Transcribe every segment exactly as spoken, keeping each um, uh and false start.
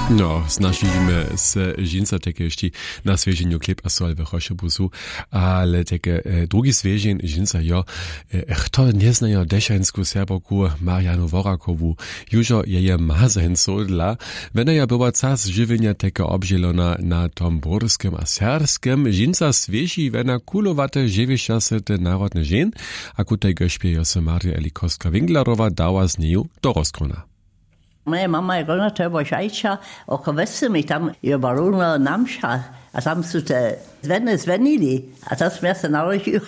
No, snažíme se žinca také ještě na svieženiu klip a sol v Chošobusu, ale také e, drugi sviežin žinca jo, e, kto neznajo dešansku serboku Marianu Vorakovu, južo jeje mazenco dla, wena ja była cas żywienia také obzielona na tom burskim a serskim, žinca svieži wena kulowate żywiesza se te narodne žen, a kutaj gośpiejo se Maria Elikowska-Winglerowa dała z nieju do rozkrona. Moja mama je gona treba žajča, oko vesemi tam je baruna namša, a tam su te zvene zvenili, a tam sam ja se naložil.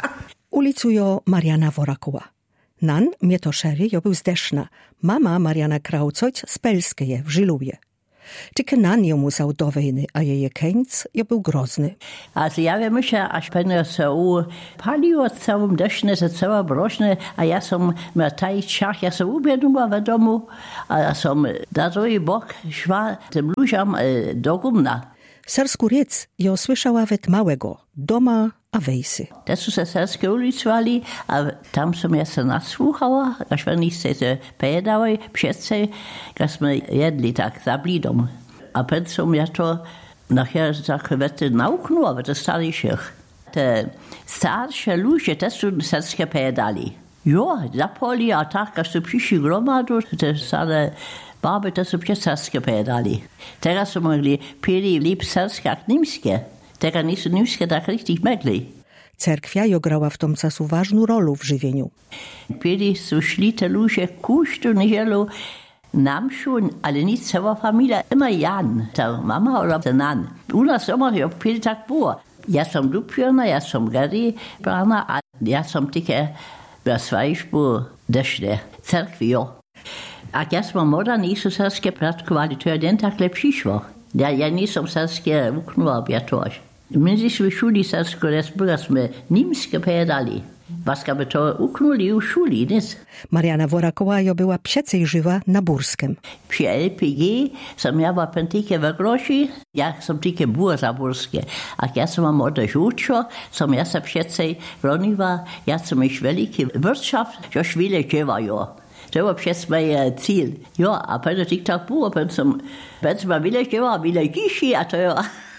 Ulicujo Mariana Vorakowa. Nan mnie to szeri jo był zdeszna. Mama Mariana Kraucojc z Pelskeje w Żiluje. Tylko nan jo musał do wojny, a jeje keńc jo był grozny. Also ja wiem, że aż pewnie se u paliło całym deszne, se cała brożne, a ja som na taj czach, ja se ubiednula w domu, a ja som na drugi bok szła tym ludziom e, do gumna. Sersku riec jo słyszała wet małego, doma a wejsy. To su se serske ulicovali, a tam som ja se nasłuchała, aż oni se se pojedali přece, kad smo jedli tak za blidom. A pred som ja to nachher tak vete nauknula, vete starších. Te starše luže, te su serske pojedali. Jo, zapoli, a tak, kad su přišli gromadu, te stare baby, te su přece serske pojedali. Teraz su mogli pili lip serske jak nimskie. Tego nisu nimskie tak richtig mogli. Cerkwia jo grała w tom czasu ważną rolę w żywieniu. Pili su szli te ludzie kusztu niedzielu namšu, ale nic cała familia, immer Jan, ta mama oder ta nan. U nas immer jo pili tak było. Ja som dupiona, ja som Gary brana, a ja som tike na svajšbu dešne. Cerkvi jo. A ja smo moda nisu serske pratkovali, to je den tak lepši šlo. Ja, ja nisam serske uknula objatož. My jsme v šuli Sersko Resburga jsme nimskie pojedali. Waska by to uknuli u šuli, nic. Mariana Vorakowa jo była psiacej żywa na Burskem. Przy L P G sam ja była pentike w groši, ja sam tike była za Burskie. A ja sam mam odeżuczo, sam ja sa psiacej roniwa, ja sam ich veliki wirtschaft, jo švile dževa jo. To był przez mój cel. Jo, a potem tik tak było, potem som, potem som wile dževa, wile kiši, a to jo...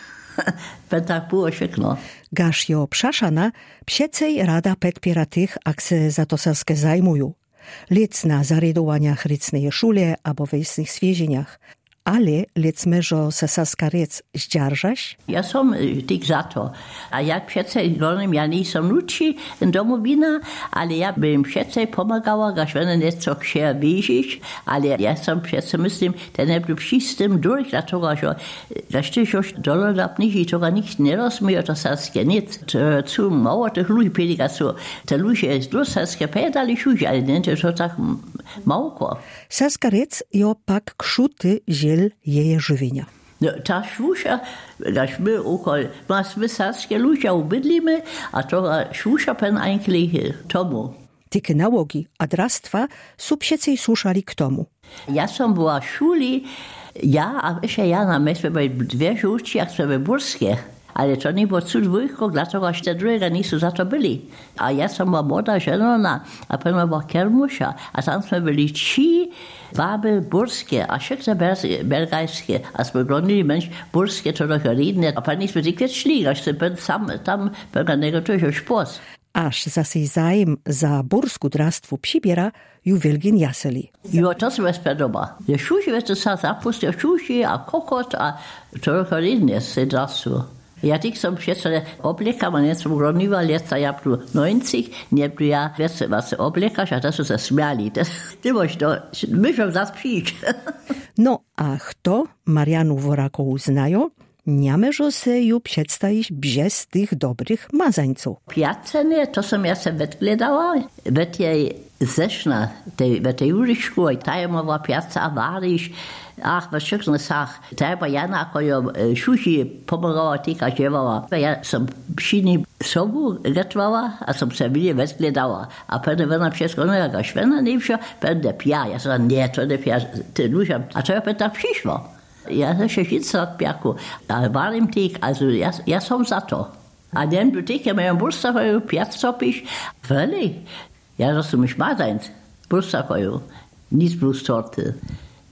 Potem tak było všechno. Gaż jo przaszana, psiecej rada podpiera tych, ak se za to serskie zajmują. Lic na zaredowaniach rycnej szule albo wejsnych swiezieniach. Ale lic meżo se serska riec zdzierżaś? Ja som tik za to. A jak psiecej glonym, ja nisam nuči domowina, ale ja bym psiecej pomagała, gaż wene nieco ksie wiežić, ale ja sam psiecej myslím, ten je byl všistym durch, a toga, že gaž ty još dolodapných, i toga nikt nerozmije to serske, nic. Zu mało tych ludzi pediga su, te ludzie do serske pedali šuži, ale nie to tak małko. Serska riec jo pak kšuty ziel jeje żywienia. No, ta švuša, gaž my okol, mas my serske ludzie ubydlimy, a toga švuša pen eigentlich tomu. Tyke nałogi, a drastwa su psiecej suszali k tomu. Ja som była w szuli, ja, a jeszcze ja na mes były dwie żółci, jak sobie burskie. Ale to nie było cud dwójko, dlatego że te drugie nisu za to byli. A ja som była młoda żenona, a pewno była kermusza, a tam sme byli trzy baby burskie, a wszyscy belgajskie. A sme glonili mensch burskie, to trochę ridne, a pani sme tik szli, aż sobie sam tam pewno negotują szpos. Aż zase zajem za bursku drastwu přibiera ju wielgin jaseli. Jo, to se vesper doma. Je šuši vete sa zapustio šuši, a kokot, a trochę ridne se drastvu. Ja tik som přece obleka, man něco urodniva, leta ja pru neunzig, nie pru ja, vece, was se oblekaš, a to su se smiali. Ty mož to, myšom zas příč. No, a kto Marianu Vorakowu znajo, niameżo se ju przedstawić bez tych dobrych mazańców. Piacenie, to som ja se vedgledala, ved jej zešna, ve tej uličku, i tajemowa piaca a váriš, ach, was všechno sach. Tajba Jana, ako jo šuši pomagala, týka ževala. Ja som přini sobu retvala a som se vidě vedgledala. A pede vena všechno, no jak až vena nevša, pede pia. Ja som, ne, to ne pia, ty dužam. A to je pede tak přišlo. Ja se šešica pjaku. A varim týk, also ja, ja som za to. A den butik, ja mojom burstakoju, pjaccopiš, veli. Ja, to su miš mazańc. Burstakoju. Nic plus torty.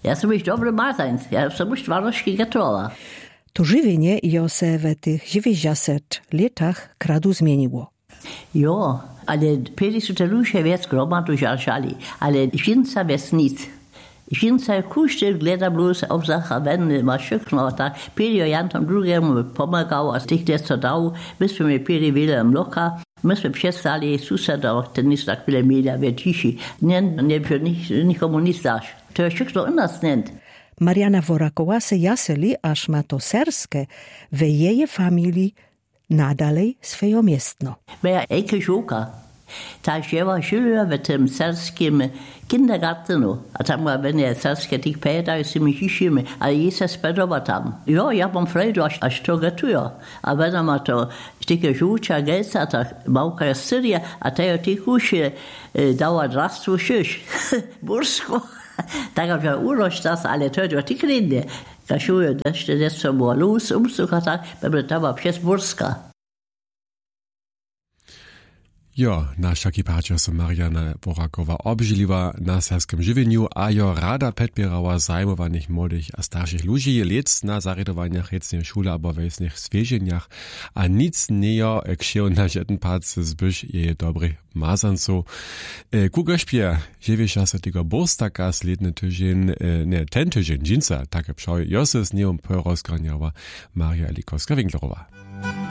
Ja som byś dobry mazańc, ja som byś dwanaście gotowa. To żywienie jo se w tych dziewięćdziesięciu latach kradu zmieniło. Jo, ale pieli su te ludzie wiec gromadu żarszali, ale żinca wiec nic. Żinca kuszty gleda bluz obzacha wenny ma szykno, tak pieli o jantom drugiemu pomagał, a z tych des co dał, myśmy mi pieli wiele mloka, myśmy przestali suseda, ten nic tak wiele mieli, wie ciszy. Nie, nie, nikomu nic dasz. To jest szykno u nas nent. Mariana Worakowa se jaseli, aż ma to serskie, w jej familii nadalej swoje miestno. Moja ejke żółka, ta dziewa żyła w tym serskim kindergartenu, a tam były serskie tych pedał z tymi dzisimi, ale jej se spedowa tam. Jo, ja mam frejdu, aż, aż to gotuje. A wenn ma to takie żółcia gejca, ta małka jest Syria, a ta jo tych uszy dała drastwo szysz. Bursko. Tak jak uroś das, ale to jest tych rynnie. Kaszuję, deszcze desto było luz, umsucha tak, by to była przez Burska. Jo, naš taki pačo so Mariana Worakowa obžiliva na serskim żywieniu, a jo rada podpierała zajmowanych młodych a starszych ludzi lec na zaredowaniach recnej szule albo wesnych zwierzeniach, a nic nie jo księł na jeden pac zbyś jej dobrych mazancu. E, ku gośpie dziewięćdziesiątego bostaka sledny tydzień, e, nie, ten tydzień, dżinca, tak jak pszał, jo se z nią porozgraniała Maria Elikowska-Winklerowa.